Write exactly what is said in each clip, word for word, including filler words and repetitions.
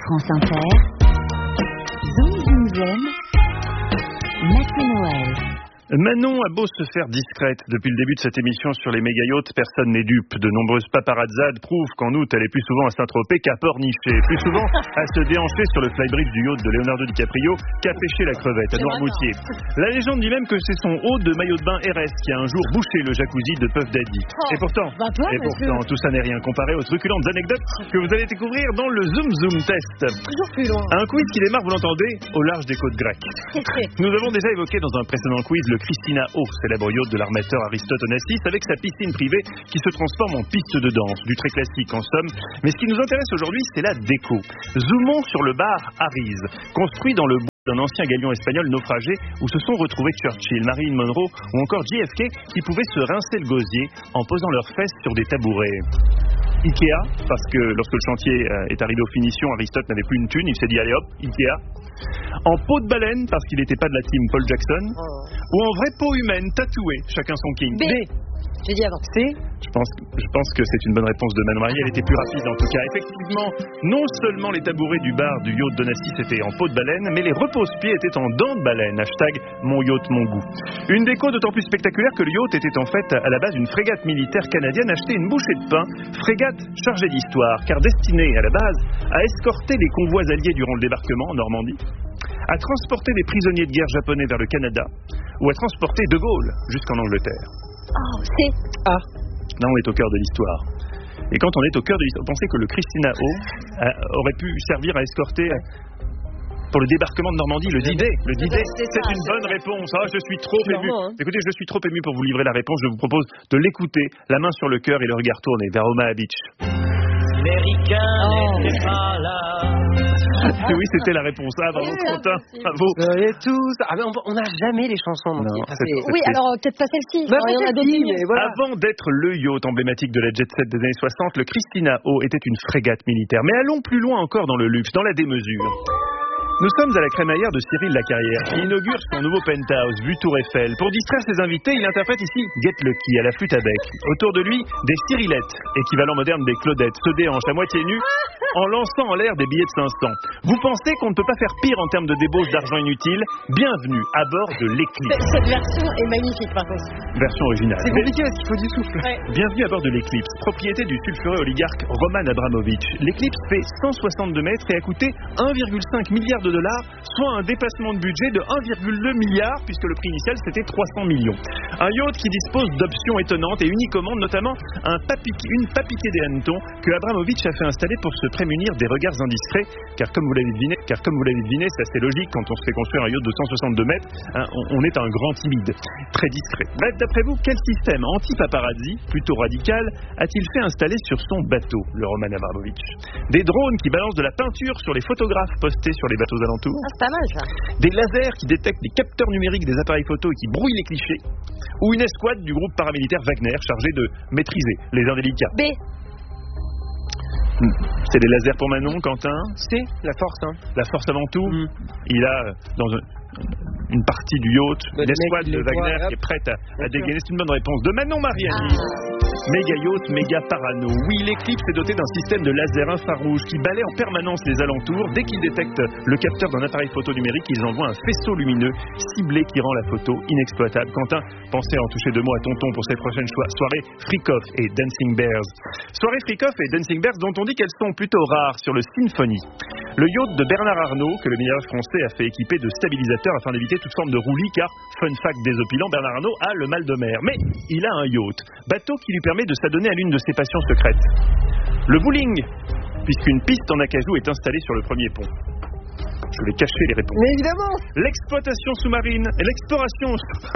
France Inter, Zoom Zoom Zen, Mathieu Noël. Manon a beau se faire discrète depuis le début de cette émission sur les méga-yachts, personne n'est dupe. De nombreuses paparazzades prouvent qu'en août, elle est plus souvent à Saint-Tropez qu'à Pornichet. Plus souvent à se déhancher sur le flybridge du yacht de Leonardo DiCaprio qu'à pêcher la crevette à Noirmoutier. La légende dit même que c'est son hôte de maillot de bain R S qui a un jour bouché le jacuzzi de Puff Daddy. Oh, et pourtant, bah toi, et pourtant tout ça n'est rien comparé aux truculentes anecdotes que vous allez découvrir dans le Zoom Zoom Test. Toujours plus loin. Un quiz qui démarre, vous l'entendez, au large des côtes grecques. Nous avons déjà évoqué dans un précédent quiz le Christina O, célèbre yacht de l'armateur Aristote Onassis, avec sa piscine privée qui se transforme en piste de danse, du très classique en somme. Mais ce qui nous intéresse aujourd'hui, c'est la déco. Zoomons sur le bar Arise, construit dans le bois d'un ancien galion espagnol naufragé où se sont retrouvés Churchill, Marilyn Monroe ou encore J F K qui pouvaient se rincer le gosier en posant leurs fesses sur des tabourets. Ikea, parce que lorsque le chantier est arrivé aux finitions, Aristote n'avait plus une thune, il s'est dit allez hop, Ikea. En peau de baleine, parce qu'il n'était pas de la team Paul Jackson, oh. Ou en vraie peau humaine, tatouée, chacun son king. B. J'ai dit avant. C. Je pense, je pense que c'est une bonne réponse de Manon Marie, elle était plus rapide en tout cas. Effectivement, non seulement les tabourets du bar du yacht d'Onassis étaient en peau de baleine, mais les repose-pieds étaient en dents de baleine. Hashtag mon yacht, mon goût. Une déco d'autant plus spectaculaire que le yacht était en fait à la base une frégate militaire canadienne achetée une bouchée de pain, frégate chargée d'histoire, car destinée à la base à escorter les convois alliés durant le débarquement en Normandie, à transporter des prisonniers de guerre japonais vers le Canada, ou à transporter De Gaulle jusqu'en Angleterre. Oh, c'est... Ah. Là, on est au cœur de l'histoire. Et quand on est au cœur de l'histoire, vous pensez que le Christina O euh, aurait pu servir à escorter pour le débarquement de Normandie le D-Day. Le D-Day, c'est, c'est une bonne réponse. Ah, je suis trop ému. Hein. Écoutez, je suis trop ému pour vous livrer la réponse. Je vous propose de l'écouter, la main sur le cœur et le regard tourné vers Omaha Beach. L'Américain oh. n'était pas là. Oui, c'était la réponse. Ah, bravo, Quentin. Bravo. Et tous. Ah, mais on n'a jamais les chansons. Non, c'est, c'est, oui, c'est... alors peut-être pas celle-ci. Bah, il y en a d'autres. Mais voilà. Avant d'être le yacht emblématique de la jet set des années soixante, le Christina O était une frégate militaire. Mais allons plus loin encore dans le luxe, dans la démesure. Nous sommes à la crémaillère de Cyril Lacarrière, qui inaugure son nouveau penthouse, vue Tour Eiffel. Pour distraire ses invités, il interprète ici Get Lucky à la flûte à bec. Autour de lui, des Cyrillettes, équivalent moderne des Claudettes, se déhanchent à moitié nues, en lançant en l'air des billets de cinq cents. Vous pensez qu'on ne peut pas faire pire en termes de débauche d'argent inutile? Bienvenue à bord de l'Eclipse. Cette version est magnifique, par contre. Version originale. C'est compliqué parce qu'il faut du souffle. Ouais. Bienvenue à bord de l'Eclipse, propriété du sulfureux oligarque Roman Abramovich. L'Eclipse fait cent soixante-deux mètres et a coûté un virgule cinq milliard de dollars, soit un dépassement de budget de un virgule deux milliard, puisque le prix initial c'était trois cents millions. Un yacht qui dispose d'options étonnantes et uniques au monde, notamment un papiqué, une papiquée des hannetons que Abramovich a fait installer pour se prémunir des regards indiscrets, car comme vous l'avez deviné, car comme vous l'avez deviné, c'est assez logique quand on se fait construire un yacht de cent soixante-deux mètres, hein, on, on est un grand timide, très discret. Bref, d'après vous, quel système anti-paparazzi, plutôt radical, a-t-il fait installer sur son bateau, le Roman Abramovich? Des drones qui balancent de la peinture sur les photographes postés sur les bateaux alentours? Ah, c'est pas mal ça. Des lasers qui détectent les capteurs numériques des appareils photo et qui brouillent les clichés? Ou une escouade du groupe paramilitaire Wagner chargée de maîtriser les indélicats? B. C'est des lasers pour Manon, Quentin? C'est la force, hein. La force avant tout. Mm. Il a dans un, une partie du yacht, bah, l'escouade de Wagner voit, qui est prête à, à dégainer. C'est une bonne réponse de Manon Mariani. Ah. Méga yacht, méga parano. Oui, l'Eclipse est doté d'un système de laser infrarouge qui balaie en permanence les alentours. Dès qu'ils détectent le capteur d'un appareil photo numérique, ils envoient un faisceau lumineux ciblé qui rend la photo inexploitable. Quentin, pensez à en toucher deux mots à Tonton pour ses prochaines soirées Freak-Off et Dancing Bears. Soirées Freak-Off et Dancing Bears dont on dit qu'elles sont plutôt rares sur le Symphony. Le yacht de Bernard Arnault, que le milliardaire français a fait équiper de stabilisateurs afin d'éviter toute forme de roulis, car, fun fact désopilant, Bernard Arnault a le mal de mer. Mais il a un yacht, bateau qui lui permet de s'adonner à l'une de ses passions secrètes. Le bowling, puisqu'une piste en acajou est installée sur le premier pont. Je vais cacher les réponses. Mais évidemment. L'exploitation sous-marine, l'exploration,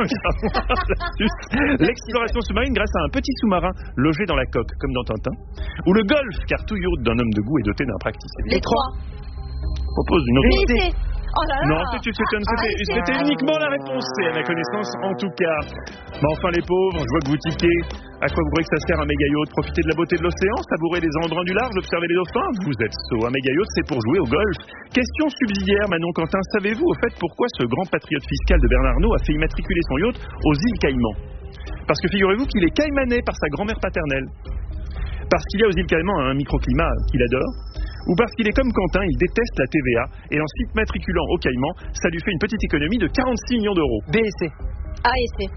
l'exploration sous-marine grâce à un petit sous-marin logé dans la coque, comme dans Tintin. Ou le golf, car tout yacht d'un homme de goût est doté d'un practice. Les trois. Je propose une autre. Oui, oh là là. Non, c'était, c'était, c'était, c'était uniquement la réponse C, à ma connaissance, en tout cas. Mais enfin, les pauvres, je vois que vous tiquez. À quoi vous croyez que ça sert un méga yacht? Profiter de la beauté de l'océan, savourer les embruns du large, observer les dauphins? Vous êtes sot. Un méga yacht, c'est pour jouer au golf. Question subsidiaire, Manon Quentin. Savez-vous au fait pourquoi ce grand patriote fiscal de Bernard Arnault a fait immatriculer son yacht aux îles Caïmans? Parce que figurez-vous qu'il est caïmanais par sa grand-mère paternelle. Parce qu'il y a aux îles Caïmans un microclimat qu'il adore. ou parce qu'il est comme Quentin, il déteste la T V A et en s'immatriculant au Caïman, ça lui fait une petite économie de quarante-six millions d'euros. B et C. A et C.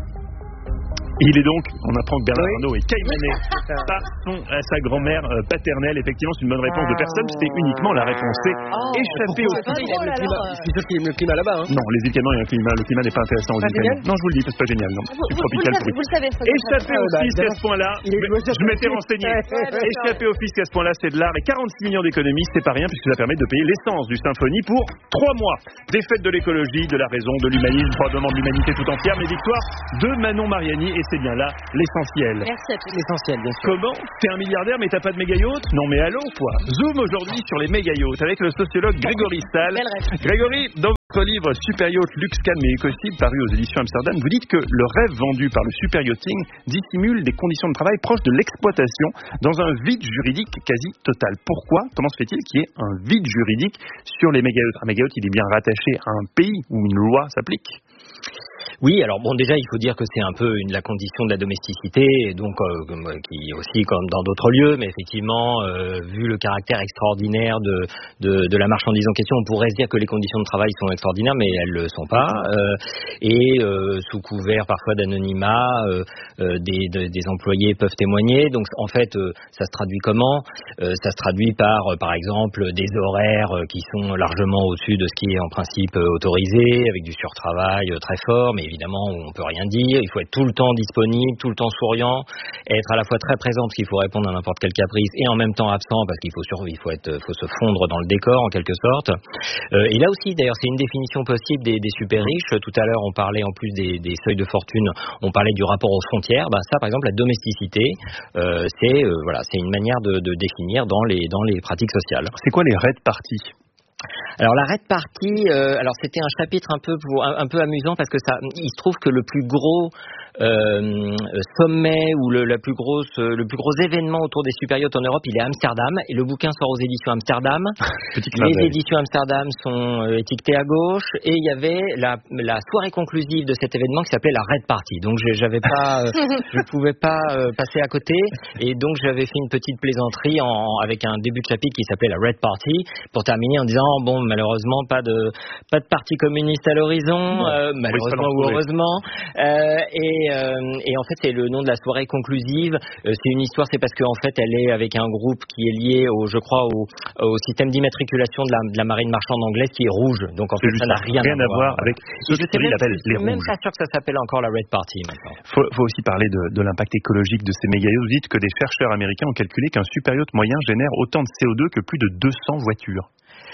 Il est donc, on apprend que Bernard Oui. Arnault est caïmanais par son, à sa grand-mère euh, paternelle. Effectivement, c'est une bonne réponse de personne. C'était uniquement la réponse C. Oh, Échappé au pourquoi pas Il aime le drôle, climat. alors. Je suis sûr qu'il aime le climat là-bas. Hein. Non, les îles Caïmans, il y a un climat. Le climat n'est pas intéressant aux Pas îles Caïmans. génial Non, je vous le dis, c'est pas génial. Non, Vous, vous, vous, subtropical le, pour savez, vous le savez, ça. Échappé Ah, au bah, fisc à ce point-là, il est- je, je m'étais renseigné. d'accord. Échappé au fisc à ce point-là, c'est de l'art. Et quarante-six millions d'économies, c'est pas rien, puisque ça permet de payer l'essence du Symphonie pour trois mois. Défaite de l'écologie, de la raison, de l'humanisme, probablement de l'humanité tout entière, mais victoire de Manon Mariani, et c'est bien là l'essentiel. Merci à tous. L'essentiel, bien sûr. Comment? T'es un milliardaire mais t'as pas de méga yacht? Non mais allô quoi. Zoom aujourd'hui sur les méga yachts avec le sociologue Grégory Stahl. Belle rêve. Grégory, dans votre livre Super Yacht, Luxe, Calme et Écocide, paru aux éditions Amsterdam, vous dites que le rêve vendu par le super yachting dissimule des conditions de travail proches de l'exploitation dans un vide juridique quasi total. Pourquoi? Comment se fait-il qu'il y ait un vide juridique sur les méga yachts? Un méga yacht, il est bien rattaché à un pays où une loi s'applique. Oui, alors bon, déjà, il faut dire que c'est un peu une, la condition de la domesticité, et donc euh, comme, euh, qui aussi comme dans d'autres lieux, mais effectivement, euh, vu le caractère extraordinaire de, de, de la marchandise en question, on pourrait se dire que les conditions de travail sont extraordinaires, mais elles le sont pas. Euh, et euh, sous couvert parfois d'anonymat, euh, euh, des, de, des employés peuvent témoigner. Donc en fait, euh, ça se traduit comment? euh, Ça se traduit par, euh, par exemple, des horaires euh, qui sont largement au-dessus de ce qui est en principe euh, autorisé, avec du surtravail euh, très fort, mais évidemment on peut rien dire. Il faut être tout le temps disponible, tout le temps souriant, être à la fois très présent parce qu'il faut répondre à n'importe quel caprice, et en même temps absent parce qu'il faut sur, il faut être, faut se fondre dans le décor en quelque sorte. Euh, et là aussi, d'ailleurs, c'est une définition possible des, des super riches. Tout à l'heure, on parlait en plus des, des seuils de fortune, on parlait du rapport aux frontières. Ben ça, par exemple, la domesticité, euh, c'est euh, voilà, c'est une manière de, de définir dans les dans les pratiques sociales. C'est quoi les raids parties? Alors la Red Party, euh, alors c'était un chapitre un peu pour, un, un peu amusant parce que ça, il se trouve que le plus gros euh, sommet ou le, la plus grosse, le plus gros événement autour des super yachts en Europe, il est à Amsterdam, et le bouquin sort aux éditions Amsterdam. Les éditions Amsterdam sont euh, étiquetées à gauche, et il y avait la, la soirée conclusive de cet événement qui s'appelait la Red Party. Donc je, j'avais pas, euh, je pouvais pas euh, passer à côté, et donc j'avais fait une petite plaisanterie en, avec un début de chapitre qui s'appelait la Red Party pour terminer en disant bon, malheureusement pas de pas de parti communiste à l'horizon, euh, malheureusement ou heureusement, euh, et Euh, et en fait c'est le nom de la soirée conclusive. Euh, c'est une histoire, c'est parce qu'en fait elle est avec un groupe qui est lié au, je crois au, au système d'immatriculation de la, de la marine marchande anglaise qui est rouge. Donc en fait ça n'a rien, rien à voir avec ce que il appelle les rouges. Je suis même pas sûr que ça s'appelle encore la Red Party maintenant. Faut, faut aussi parler de, de l'impact écologique de ces méga yachts. Vous dites que des chercheurs américains ont calculé qu'un super yacht moyen génère autant de C O deux que plus de deux cents voitures.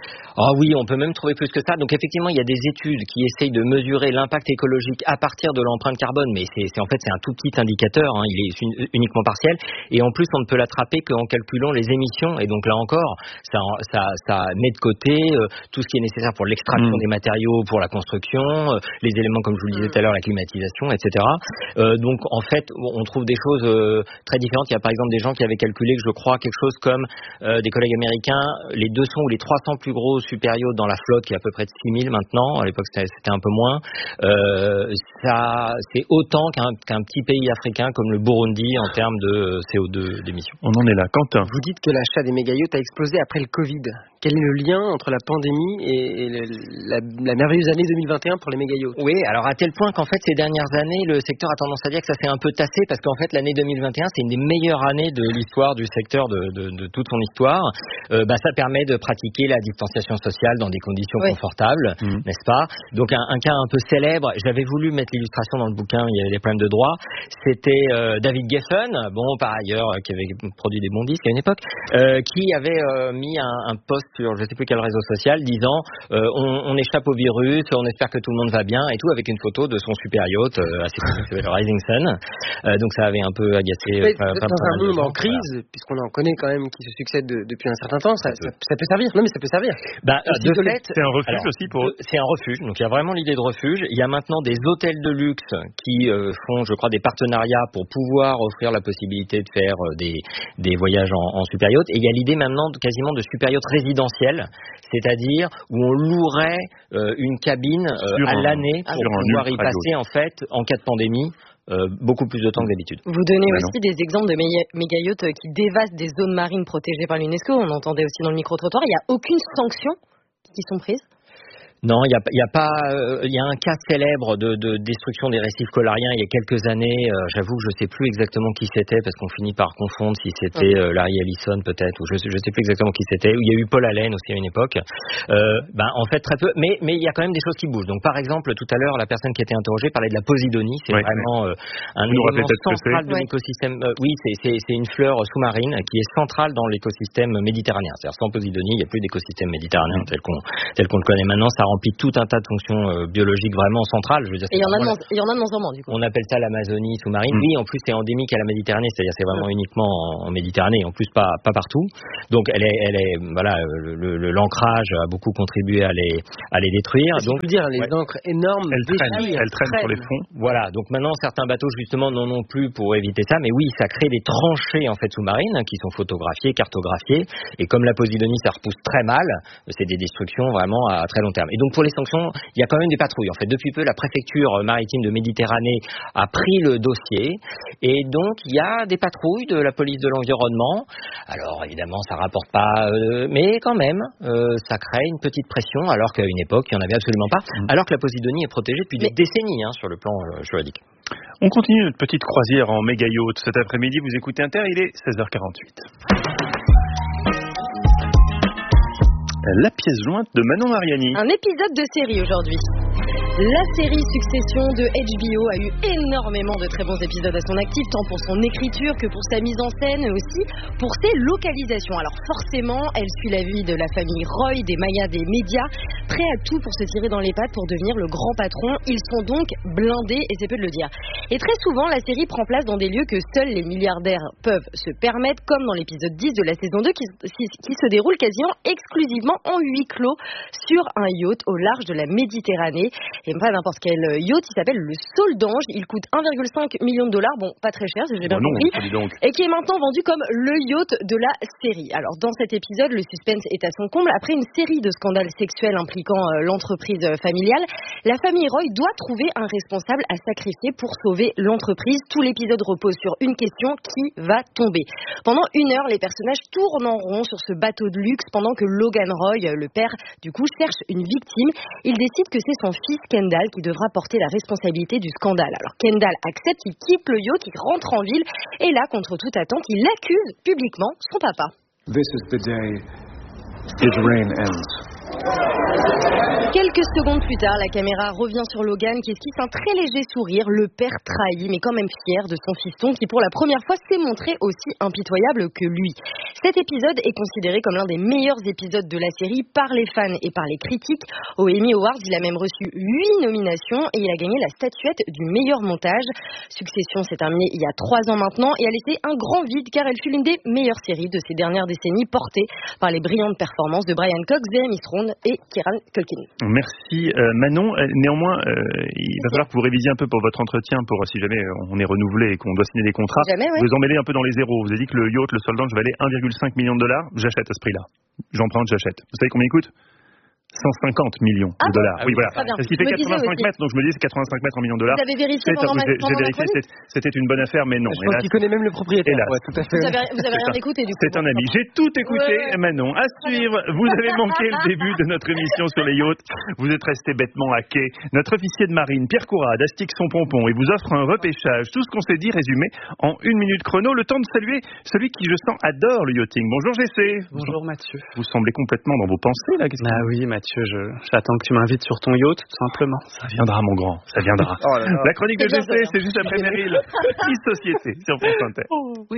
Ah oui, on peut même trouver plus que ça. Donc effectivement, il y a des études qui essayent de mesurer l'impact écologique à partir de l'empreinte carbone, mais c'est, c'est en fait c'est un tout petit indicateur, hein, il est uniquement partiel, et en plus on ne peut l'attraper qu'en calculant les émissions. Et donc là encore, ça, ça, ça met de côté euh, tout ce qui est nécessaire pour l'extraction mmh. des matériaux, pour la construction, euh, les éléments comme je vous le disais tout à l'heure, la climatisation, et cetera. Euh, donc en fait, on trouve des choses euh, très différentes. Il y a par exemple des gens qui avaient calculé que je crois quelque chose comme euh, des collègues américains, les deux cents ou les trois cents plus gros super yachts dans la flotte, qui est à peu près de six mille maintenant, à l'époque c'était, c'était un peu moins, euh, ça, c'est autant qu'un, qu'un petit pays africain comme le Burundi en termes de C O deux d'émissions. On en est là. Quentin. Vous dites que l'achat des méga yachts a explosé après le Covid. Quel est le lien entre la pandémie et, et le, la, la merveilleuse année deux mille vingt et un pour les méga yachts? Oui, alors à tel point qu'en fait ces dernières années, le secteur a tendance à dire que ça s'est un peu tassé, parce qu'en fait l'année deux mille vingt et un c'est une des meilleures années de l'histoire du secteur, de, de, de toute son histoire. Euh, bah, ça permet de pratiquer la distanciation sociale dans des conditions oui. confortables, mmh. n'est-ce pas? Donc un, un cas un peu célèbre, j'avais voulu mettre l'illustration dans le bouquin, il y avait des problèmes de droit, c'était euh, David Geffen, bon par ailleurs, euh, qui avait produit des bons disques à une époque, euh, qui avait euh, mis un, un post sur je ne sais plus quel réseau social disant euh, on, on échappe au virus, on espère que tout le monde va bien, et tout, avec une photo de son super yacht euh, assez connu, qui s'appelle le Rising Sun. Euh, donc ça avait un peu agacé. Mais, pas, dans pas, un monde gens, en crise, voilà. Puisqu'on en connaît quand même qui se succèdent de, depuis un certain temps, ça, ça, ça peut servir. Non mais ça peut servir. Bah, de fait, c'est un refuge alors, aussi pour eux. C'est un refuge. Donc il y a vraiment l'idée de refuge. Il y a maintenant des hôtels de luxe qui euh, font, je crois, des partenariats pour pouvoir offrir la possibilité de faire euh, des, des voyages en, en super yacht. Et il y a l'idée maintenant de, quasiment de super yacht résidentiel, c'est-à-dire où on louerait euh, une cabine euh, à un, l'année pour pouvoir y passer en fait en cas de pandémie. euh, beaucoup plus de temps que d'habitude. Vous donnez Bah aussi des exemples de méga, méga yachts qui dévastent des zones marines protégées par l'UNESCO. On entendait aussi dans le micro-trottoir. Il n'y a aucune sanction qui sont prises? Non, il y a, y a pas, il euh, y a un cas célèbre de, de destruction des récifs coralliens il y a quelques années. Euh, j'avoue que je sais plus exactement qui c'était parce qu'on finit par confondre si c'était euh, Larry Ellison peut-être ou je, je sais plus exactement qui c'était. Il y a eu Paul Allen aussi à une époque. Euh, ben en fait très peu, mais mais il y a quand même des choses qui bougent. Donc par exemple tout à l'heure la personne qui était interrogée parlait de la Posidonie. C'est oui, vraiment oui. Euh, un Nous élément central de ouais. l'écosystème. Euh, oui, c'est, c'est c'est une fleur sous-marine qui est centrale dans l'écosystème méditerranéen. C'est-à-dire sans Posidonie, il n'y a plus d'écosystème méditerranéen tel qu'on tel qu'on le connaît maintenant. Ça remplit tout un tas de fonctions euh, biologiques vraiment centrales. Je veux dire, Et il y en a vraiment, dans, il y en a de moins en moins, du coup. on appelle ça l'Amazonie sous-marine. Mm. Oui, en plus c'est endémique à la Méditerranée, c'est-à-dire c'est vraiment uniquement en, en Méditerranée, en plus pas pas partout. Donc elle est elle est voilà le, le, le l'ancrage a beaucoup contribué à les à les détruire. Donc, Donc je veux dire, les ouais. encres énormes, Elle traîne, déchirent, elle traîne sur les fonds. Voilà, donc maintenant certains bateaux justement n'en ont plus pour éviter ça, mais oui, ça crée des tranchées en fait sous-marines hein, qui sont photographiées, cartographiées, et comme la Posidonie ça repousse très mal, c'est des destructions vraiment à très long terme. Et donc pour les sanctions, il y a quand même des patrouilles. En fait, depuis peu, la préfecture maritime de Méditerranée a pris le dossier, et donc il y a des patrouilles de la police de l'environnement. Alors évidemment, ça rapporte pas, euh, mais quand même, euh, ça crée une petite pression, alors qu'à une époque, il n'y en avait absolument pas, alors que la Posidonie est protégée depuis des mais... décennies hein, sur le plan euh, juridique. On continue notre petite croisière en méga yacht cet après-midi. Vous écoutez Inter, il est seize heures quarante-huit. La pièce jointe de Manon Mariani. Un épisode de série aujourd'hui. La série Succession de H B O a eu énormément de très bons épisodes à son actif, tant pour son écriture que pour sa mise en scène, mais aussi pour ses localisations. Alors forcément, elle suit la vie de la famille Roy, des Mayas, des médias, prêts à tout pour se tirer dans les pattes pour devenir le grand patron. Ils sont donc blindés, et c'est peu de le dire. Et très souvent, la série prend place dans des lieux que seuls les milliardaires peuvent se permettre, comme dans l'épisode dix de la saison deux, qui, qui se déroule quasiment exclusivement en huis clos sur un yacht au large de la Méditerranée. Et pas n'importe quel yacht, il s'appelle le Saule d'Ange. Il coûte un virgule cinq million de dollars, bon, pas très cher, si j'ai bien bon, compris, non, donc. et qui est maintenant vendu comme le yacht de la série. Alors, dans cet épisode, le suspense est à son comble. Après une série de scandales sexuels impliquant euh, l'entreprise familiale, la famille Roy doit trouver un responsable à sacrifier pour sauver l'entreprise. Tout l'épisode repose sur une question: qui va tomber? Pendant une heure, les personnages tournent en rond sur ce bateau de luxe pendant que Logan Roy, le père, du coup, cherche une victime. Il décide que c'est son fils Kendall qui devra porter la responsabilité du scandale. Alors Kendall accepte, il quitte le yacht, il rentre en ville, et là, contre toute attente, il accuse publiquement son papa. This is the day his reign ends. Quelques secondes plus tard, la caméra revient sur Logan qui esquisse un très léger sourire, le père trahi mais quand même fier de son fiston qui pour la première fois s'est montré aussi impitoyable que lui. Cet épisode est considéré comme l'un des meilleurs épisodes de la série par les fans et par les critiques. Aux Emmy Awards, il a même reçu huit nominations et il a gagné la statuette du meilleur montage. Succession s'est terminée il y a trois ans maintenant et a laissé un grand vide car elle fut l'une des meilleures séries de ces dernières décennies, portée par les brillantes performances de Brian Cox, Jeremy Strong et Kieran Culkin. Merci euh, Manon. Euh, néanmoins, euh, il va falloir que vous révisiez un peu pour votre entretien, pour si jamais on est renouvelé et qu'on doit signer des contrats. Jamais, ouais. Vous emmêlez un peu dans les zéros. Vous avez dit que le yacht, le Saule d'Ange, valait un virgule cinq million de dollars. J'achète à ce prix-là. J'emprunte, j'achète. Vous savez combien il coûte? cent cinquante millions ah de dollars. Bon, oui, voilà. Parce qu'il fait quatre-vingt-cinq mètres, donc je me dis c'est quatre-vingt-cinq mètres en millions de dollars. Vous avez vérifié pendant ma, j'ai, pendant j'ai vérifié, c'était, c'était une bonne affaire, mais non. Je pense qu'il connaît même le propriétaire. Hélas. Ouais, tout à fait. Vous avez, vous avez rien écouté du coup. C'est un ami. J'ai tout écouté, ouais, ouais. Manon. À suivre. Vous avez manqué le début de notre émission sur les yachts. Vous êtes resté bêtement à quai. Notre officier de marine, Pierre Courade, astique son pompon et vous offre un repêchage. Tout ce qu'on s'est dit résumé en une minute chrono. Le temps de saluer celui qui, je sens, adore le yachting. Bonjour G C. Bonjour Mathieu. Vous semblez complètement dans vos pensées là. Qu'est-ce bah que... oui Mathieu, je, j'attends que tu m'invites sur ton yacht, tout simplement. Ça viendra, mon grand, ça viendra. Oh là là. La chronique de G C, c'est juste après Meryl. Petite société sur France Inter. Oui.